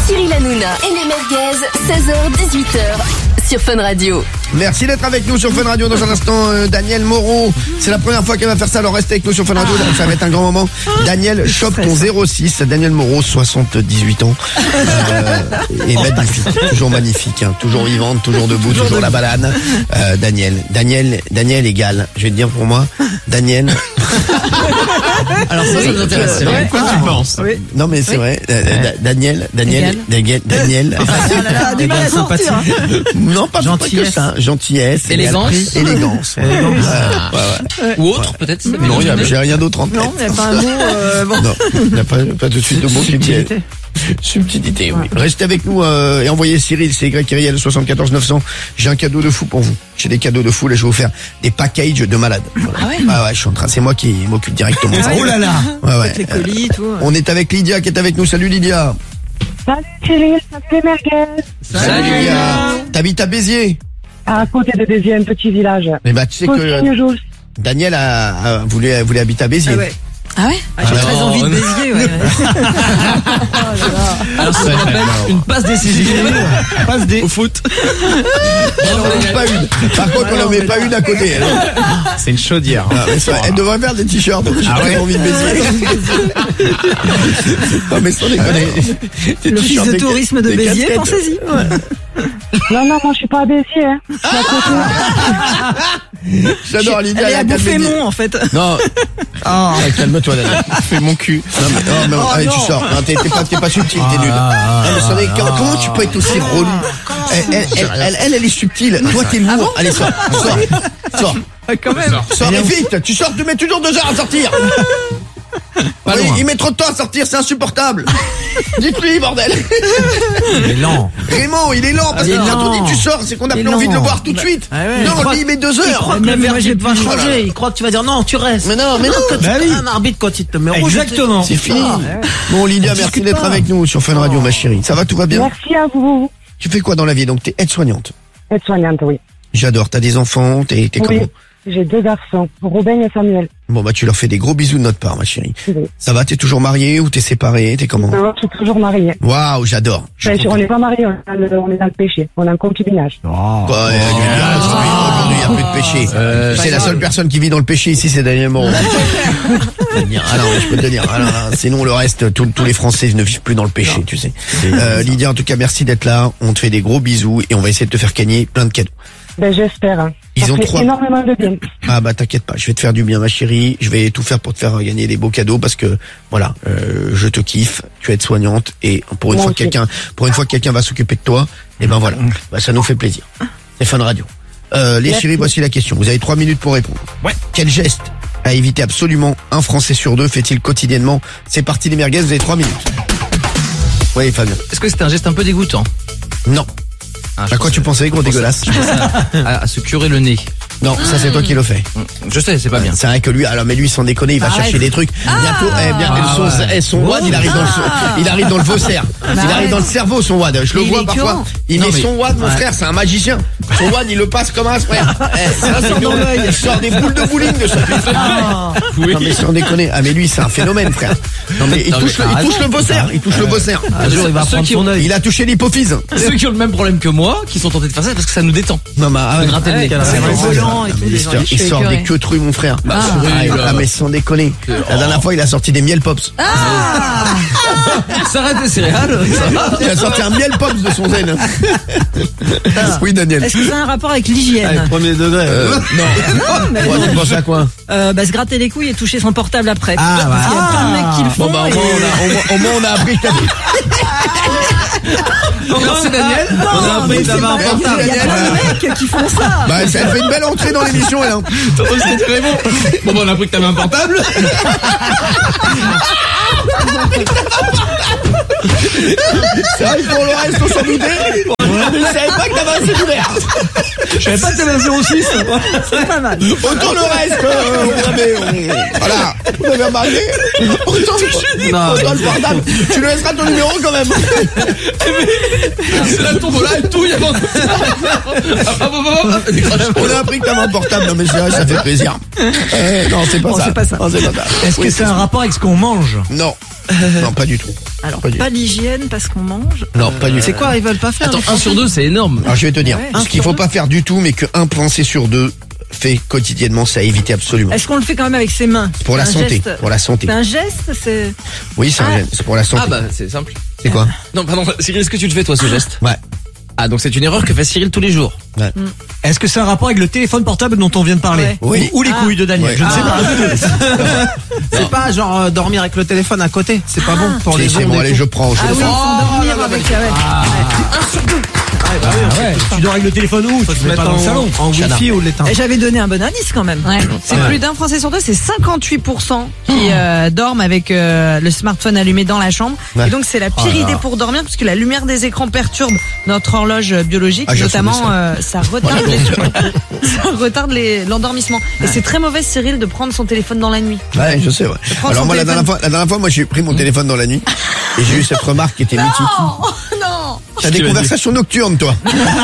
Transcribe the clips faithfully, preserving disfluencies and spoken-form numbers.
Cyril Hanouna et les merguez, seize heures dix-huit heures sur Fun Radio. Merci d'être avec nous sur Fun Radio. Dans un instant, euh, Daniel Moreau. C'est la première fois qu'elle va faire ça, alors restez avec nous sur Fun Radio. Donc ça va être un grand moment. Daniel, chope ton zéro six. Daniel Moreau, soixante-dix-huit ans. Euh, et magnifique. Toujours magnifique. Hein. Toujours vivante, toujours debout, toujours, toujours la balade. Euh, Daniel. Daniel, Daniel égale. Je vais te dire pour moi, Daniel. Alors ça, ça nous intéresse. C'est vrai. Quoi tu penses? Oui. Non mais c'est vrai. Euh, Daniel, Daniel, Daniel, Daniel. Daniel. Sortir. Non, pas pas que ça. Gentillesse, élégance, élégance. élégance. Ah, ouais, ouais. Ou autre peut-être. Non, y a, j'ai rien d'autre en tête. Non, il n'y a pas un mot. Euh, bon. Non, il n'y a pas, pas tout de suite de mot qui me viennent. Subtilité, oui. Ouais. Restez avec nous euh, et envoyez Cyril, c'est Y Kyriel soixante-quatorze neuf cents. J'ai un cadeau de fou pour vous. J'ai des cadeaux de fou, là je vais vous faire des packages de malades. Voilà. Ah ouais. Ah ouais, je suis en train, c'est moi qui m'occupe directement. Oh là là. Ouais ouais. Les colis, tout. On est avec Lydia qui est avec nous. Salut Lydia. Salut Cyril, salut les merguez. Salut, Salut Lydia. T'habites à Béziers? À côté de Béziers, un petit village. Mais bah tu sais que Daniel a, a voulait voulait habiter à Béziers. Ah ouais. Ah ouais ah, J'ai ah très non, envie de Béziers, ouais. Alors ça s'appelle une passe décisive. Passe des... au foot. Elle n'en met pas une. Par contre, on n'en met pas une à côté. Elle. C'est une chaudière. Ah, mais ça, elle devrait faire des t-shirts. J'ai ah ouais. envie de Béziers. Non mais sans déconner. L'office de tourisme de Béziers, pensez-y. Ouais. Non, non, moi je suis pas à Béziers. Hein. Ah J'adore Lydia. Elle est à Bouffémont en fait. Non. Oh. Ah, calme-toi Daniel. Fais mon cul. Non mais, oh, mais oh, allez, non. Tu sors. Non, t'es, t'es pas, t'es pas subtil, t'es nul. Ah, non, mais ça, ah, comment, comment tu peux être aussi relou? Elle, elle, elle, elle, elle, elle est subtile. Toi, t'es lourd. Ah bon, allez, sors, sors, sors. Quand même. Sors, mais vite. Tu sors, tu mets toujours deux heures à sortir. Oui, il met trop de temps à sortir, c'est insupportable. Dites-lui, bordel. Il est lent. Raymond, il est lent parce qu'il a tout dit. Tu sors, c'est qu'on a plus envie de le voir tout de suite. Ah ouais, non, lui, croit... il met deux heures. Il croit que même moi, j'ai pas changé. Il croit que tu vas dire non, tu restes. Mais non, mais non, quand bah tu oui. un arbitre quand il te met rouge. Exactement. C'est fini. Ah, ouais. Bon, Lydia, merci d'être pas. avec nous sur Fun Radio, ma chérie. Ça va, tout va bien? Merci à vous. Tu fais quoi dans la vie? Donc, t'es aide-soignante. Aide-soignante, oui. J'adore. T'as des enfants? T'es, t'es oui. comment? J'ai deux garçons, Robin et Samuel. Bon bah tu leur fais des gros bisous de notre part, ma chérie. Oui. Ça va, t'es toujours mariée ou t'es séparée? T'es comment? Non, je suis toujours mariée. Waouh, j'adore. Ben, on n'est pas mariés, on est dans le péché. On a un concubinage. Oh. Bah, euh, ah. Aujourd'hui, il n'y a plus de péché. Euh, c'est la seule personne qui vit dans le péché ici, c'est Daniel Moreau. Alors, je peux te dire. Alors, sinon, le reste, tous les Français ne vivent plus dans le péché, non. tu sais. Euh, Lydia, en tout cas, merci d'être là. On te fait des gros bisous et on va essayer de te faire gagner plein de cadeaux. Ben j'espère. Hein. Ils ça ont fait trois. énormément de bien. Ah bah t'inquiète pas, je vais te faire du bien ma chérie. Je vais tout faire pour te faire gagner des beaux cadeaux parce que voilà, euh, je te kiffe. Tu es soignante et pour une Moi fois aussi. quelqu'un, pour une fois que quelqu'un va s'occuper de toi, et ben voilà, bah, ça nous fait plaisir. C'est Fun Radio. Euh, les chéris, voici la question. Vous avez trois minutes pour répondre. Ouais. Quel geste à éviter absolument un Français sur deux fait-il quotidiennement? C'est parti les merguez, vous avez trois minutes. Oui Fabien. Est-ce que c'était un geste un peu dégoûtant? Non. Ah, à quoi tu pensais, gros dégueulasse? à, à, à se curer le nez. Non, ça c'est toi qui le fais. Je sais, c'est pas bien. C'est vrai que lui, alors mais lui sans déconner, il va Arrête. chercher des trucs. Ah. Bientôt, eh, bien, Ah, son, ouais. eh, son wad, il arrive dans le, il arrive dans le faussaire. Il arrive dans le cerveau, son wad. Je le Il vois est parfois. curant. Il Non, met mais- son wad, mon ouais. frère, c'est un magicien. Son wad, il le passe comme un frère. Eh, c'est un sort dans l'œil. Il sort des boules de bowling de ça. Ah. Oui. Non mais sans déconner. Ah mais lui, c'est un phénomène, frère. Non mais il Non, touche, mais le, il t'as touche le raison. bossaire. Il touche le bossaire. Un jour, il va Ceux prendre qui son ont- œil. Il a touché l'hypophyse. Ceux qui ont le même problème que moi, qui sont tentés de faire ça, parce que ça nous détend. Non mais ah De ouais. gratter le nez. Ouais, C'est c'est vrai. volant et tout. Il des sort, gens, il les sort cheveux des écurés. queues trues, mon frère. Bah, Ah, souris, ah, là. mais sans déconner. La dernière fois, il a sorti des miel pops. Ah. Ça arrête des céréales. Ça va. Il a sorti un miel pops de son zen. Oui, Daniel. Est-ce que ça a un rapport avec l'hygiène? Premier degré. Euh, non. mais Ouais, non. tu penses à quoi? Euh, bah, se gratter les couilles et toucher son portable après. Ah, Parce qu'il y a bah. plein de mecs qui le font. Bon, bah, au et- moins, on a, au moins, au moins, on a appris que t'as dit. Merci Daniel. Non, On a appris mais que c'est t'avais un pas- portable. Il y a plein de mecs qui font ça. Bah, ça fait une belle entrée dans l'émission, elle. Hein. C'était très bon. Bon, bah, on a appris que t'avais un portable. C'est vrai que pour le reste, on s'en doutait. savais pas que t'avais un cellulaire. Je savais pas que t'avais un zéro six. C'est pas mal. Autant le reste, euh, on avait, on- voilà, on avait remarqué. Autant, autant le portable. Tu nous laisseras ton numéro quand même. C'est la tombola et tout, il y a On a appris que t'avais un portable. Non mais c'est vrai, ça fait plaisir. Euh, non, c'est pas Bon, ça. c'est pas ça. Non, c'est pas ça. Est-ce Oui, que c'est un rapport avec ce qu'on mange? Non. Non, pas du tout. Alors, Pas du pas l'hygiène parce qu'on mange. Non, pas du tout. C'est quoi, ils veulent pas faire Attends, des un sur deux, c'est énorme. Alors je vais te dire, Ouais, ce un qu'il sur faut deux. pas faire du tout, mais qu'un pensée sur deux fait quotidiennement, c'est à éviter absolument. Est-ce qu'on le fait quand même avec ses mains? Pour la C'est un santé, geste- pour la santé. C'est un geste, c'est. Oui, c'est un Ah. geste, c'est pour la santé. Ah bah, c'est simple. C'est quoi? Non, pardon, Cyril, est-ce que tu le fais, toi, ce geste? Ouais. Ah, donc c'est une erreur que fait Cyril tous les jours. Ouais. Est-ce que c'est un rapport avec le téléphone portable dont on vient de parler? Ouais. Oui. Ou, ou les Ah. couilles de Daniel? Ouais. Je ne sais Ah. pas. C'est pas genre euh, dormir avec le téléphone à côté, c'est pas bon pour Si, les c'est ondes bon, et allez, tout. je prends. Je Ah oui, prends. s'endormir avec. ouais. Ah ouais. Tu dors avec le téléphone où? Faut Tu se le mets mettre pas dans le salon. en, en wifi ou l'éteindre. Et j'avais donné un bon indice quand même. Ouais. C'est plus d'un Français sur deux, c'est cinquante-huit pour cent qui euh, dorment avec euh, le smartphone allumé dans la chambre. Ouais. Et donc c'est la pire Oh là idée là. pour dormir puisque la lumière des écrans perturbe notre horloge biologique, Ah, j'ai notamment entendu euh, ça retarde les- ça retarde les- l'endormissement. Et c'est très mauvais, Cyril, de prendre son téléphone dans la nuit. Ouais, je sais, ouais. prends Alors son moi, la téléphone. dernière fois, la dernière fois, moi, j'ai pris mon téléphone dans la nuit et j'ai eu cette remarque qui était mythique. Oh non. T'as des conversations nocturnes, toi.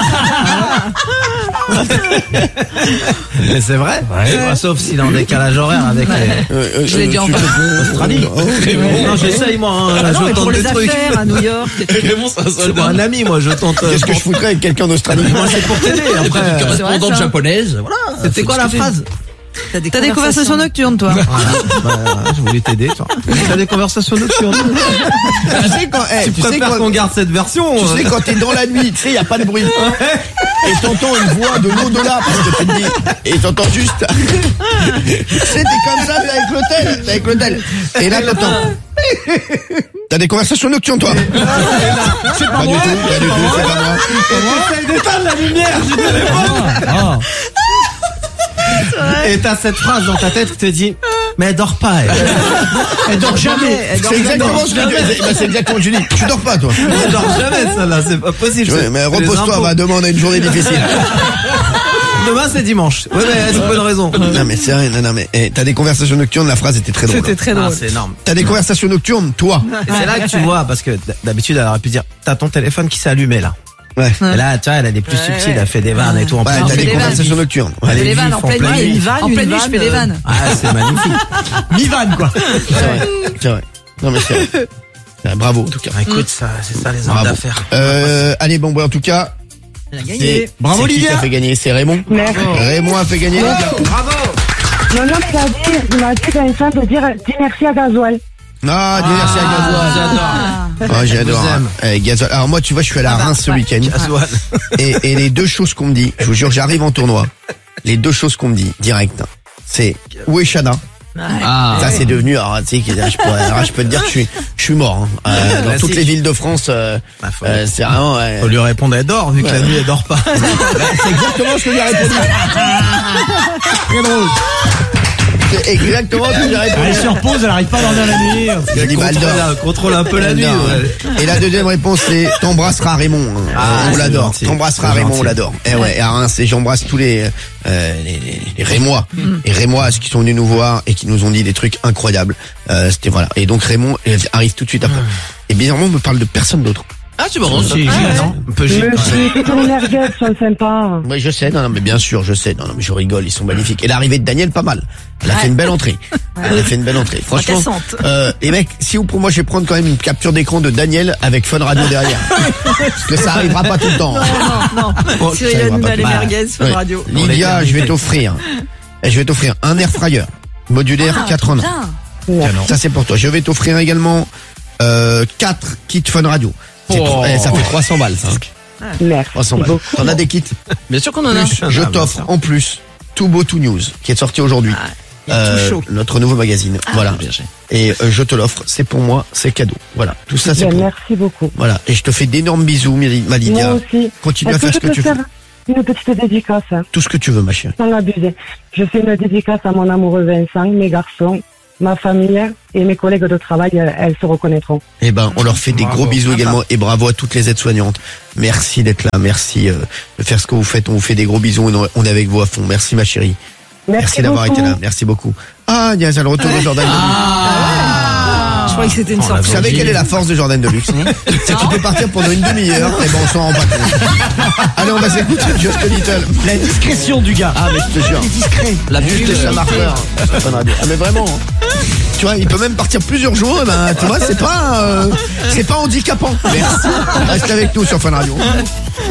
Mais c'est vrai. Ouais, sauf s'il est en décalage horaire avec les... Euh, euh, Je l'ai dit euh, en tu- face. Australie. Non, j'essaye moi, hein, Ah non, je mais tente pour des les trucs. affaires à New York. Raymond, c'est un C'est soldat. pour un ami, moi je tente. euh, Qu'est-ce que je foutrais avec quelqu'un d'Australie? Moi c'est pour t'aider Une après. euh, correspondante ça. japonaise, voilà. C'était quoi la phrase? T'as des T'as des conversations nocturnes, toi. Voilà, bah, je voulais t'aider toi. T'as des conversations nocturnes. Tu sais quand, eh, Tu tu sais préfères quand, qu'on garde cette version? tu euh, sais quand t'es dans la nuit, tu sais, y a pas de bruit. Et t'entends une voix de l'au-delà parce que tu te dis, et t'entends juste, tu sais, t'es comme ça, t'es avec l'hôtel, t'es avec l'hôtel. Et là, t'entends. T'as des conversations nocturnes, toi? Pas du tout, pas du tout, c'est pas moi. Essaye d'éteindre la lumière du téléphone. Ah. Et t'as cette phrase dans ta tête qui te dit, mais elle dort pas, elle. Elle dort jamais. Elle dort C'est jamais. exactement ce que je dis. Bah, c'est exactement ce que je dis. Tu dors pas, toi. Elle dort jamais, celle-là, c'est pas possible. Ouais, c'est- mais c'est les repose-toi, impôts. va, demain on a une journée difficile. Demain c'est dimanche. Ouais, mais c'est pas une raison. Non, mais c'est rien, non, non, mais, eh, t'as des conversations nocturnes, la phrase était très drôle. C'était très Ah, drôle. c'est énorme. T'as des conversations nocturnes, toi. Et c'est là que tu vois, parce que d- d'habitude elle aurait pu dire, t'as ton téléphone qui s'est allumé là. Ouais. Et là, tu vois, elle a des plus Ouais. subtils, elle fait des vannes et tout. En Ouais, plus, t'as fait des des conversations nocturnes. Elle Je est fais des vannes vif en en pleine pleine nuit. nuit. Une vanne, En une pleine nuit, je fais des vanne, vannes. Ah, c'est magnifique. Mi-vanne, quoi. C'est vrai. C'est vrai. Non, mais c'est vrai. Ah, bravo, en tout cas. Écoute, ça, c'est ça les hommes Bravo. d'affaires. Euh, allez, bon, bah, en tout cas, Elle a c'est, gagné. Bravo, c'est qui Olivia. qui a fait gagner? C'est Raymond. Merci. Raymond a fait gagner, les gars. Bravo. Non, non, il a dit, il m'a dit Vincent de dire, dis merci à Gasoil. Ah, dis merci à Gasoil. J'adore. Ah, j'adore. Je vous aime. hein. Eh, Gasoil. Alors, moi, tu vois, je suis allé à Reims ce week-end. Gasoil. Et, et les deux choses qu'on me dit, je vous jure, j'arrive en tournoi. Les deux choses qu'on me dit, direct, hein, c'est où est Chana? Ah. Ça, c'est devenu, alors, tu sais, que- je peux, alors, je peux te dire que je suis, je suis mort, hein. Euh, dans Classique. toutes les villes de France, euh, Bah, faut- euh, c'est vraiment, ouais. Faut lui répondre, elle dort, vu que la nuit elle dort pas. C'est exactement ce que j'ai répondu. Très drôle. C'est exactement ce que j'ai répondu. Elle se repose, elle arrive pas à dormir la nuit. J'ai dit, bah, elle dort. Contrôle, contrôle un peu la nuit. Non, ouais. Et la deuxième réponse, c'est t'embrasseras Raymond. hein. Ah, on c'est l'adore. gentil. T'embrasseras C'est Raymond, gentil. on l'adore. Et ouais, à Reims, et j'embrasse tous les, euh, les, les, les Rémois et Rémoises qui sont venus nous voir et qui nous ont dit des trucs incroyables. Euh, c'était voilà. Et donc Raymond euh, arrive tout de suite après. Et bizarrement, on me parle de personne d'autre. Ah, tu me rends ça. Si, Non, un peu gênant. Monsieur, toutes les merguez sont sympas. Oui, je sais. Non, non, mais bien sûr, je sais. Non, non, mais je rigole. Ils sont magnifiques. Et l'arrivée de Daniel, pas mal. Elle a fait une belle entrée. Elle a fait une belle entrée. Franchement. Fracassante. Euh, et mec, si ou pour moi, je vais prendre quand même une capture d'écran de Daniel avec Fun Radio derrière. Parce que ça arrivera pas tout le temps. Non, non, non. Bon, Cyril ça arrivera Hanouna, pas les tout le temps. merguez, Fun Ouais. Radio. Lydia, je vais t'offrir. Et je vais t'offrir un air fryer modulaire quatre en un. Ça c'est pour toi. Je vais t'offrir également euh, quatre kits Fun Radio. C'est Oh. trop- eh, ça fait trois cents balles ça. Merci trois cents balles. beaucoup. T'en as des kits. Bien sûr qu'on en a. Plus, je Ah, t'offre bien sûr. en plus Too Beau To News qui est sorti aujourd'hui. il est tout Euh, chaud. notre nouveau magazine. voilà. Bien fait. Et euh, je te l'offre. C'est pour moi. C'est cadeau. Voilà. Tout ça c'est Bien, pour. merci beaucoup. Voilà. Et je te fais d'énormes bisous, Mali- ma Moi Lydia. aussi. Continue à Est-ce faire que ce je que peux tu faire veux. une petite dédicace, hein, Tout ce que tu veux, ma chérie. sans abuser? Je fais une dédicace à mon amoureux Vincent, mes garçons, ma famille et mes collègues de travail, elles, elles se reconnaîtront. Eh ben, on leur fait des gros bisous également et bravo à toutes les aides-soignantes. Merci d'être là, merci euh, de faire ce que vous faites. On vous fait des gros bisous et on est avec vous à fond. Merci ma chérie. Merci, Merci d'avoir beaucoup. été là, merci beaucoup. Ah, il y a le retour de Jordan Je croyais que c'était une Oh, la sorte. Deluxe. Vous savez quelle est la force de Jordan Deluxe? C'est qu'il peut partir pendant une demi-heure et bon, on s'en rend pas compte. Allez, on va s'écouter Just a Little. La discrétion du gars. Ah, mais je te jure. La Juste bulle, ça marqueur. Ah, mais vraiment. Tu vois, il peut même partir plusieurs jours. Eh ben, tu vois, c'est pas, euh, c'est pas handicapant. Merci. Reste avec nous sur Fun Radio.